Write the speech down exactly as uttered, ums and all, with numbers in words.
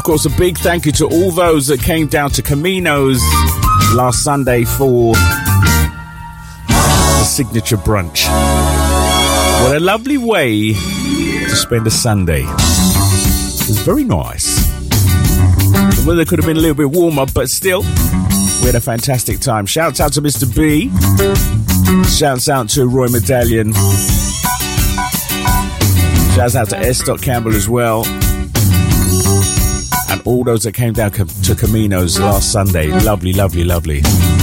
course, a big thank you to all those that came down to Camino's last Sunday for the signature brunch. What a lovely way to spend a Sunday. It was very nice. The weather could have been a little bit warmer, but still, we had a fantastic time. Shouts out to Mister B. Shouts out to Roy Medallion. Shouts out to S. Campbell as well. And all those that came down to Camino's last Sunday. Lovely, lovely, lovely.